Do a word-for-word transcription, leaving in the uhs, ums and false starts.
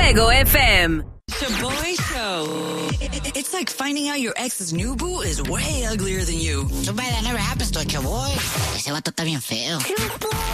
Mego F M. Shaboy Show. It's like finding out your ex's new boo is way uglier than you. Too bad that never happens to a Chaboy. Ese vato está bien feo.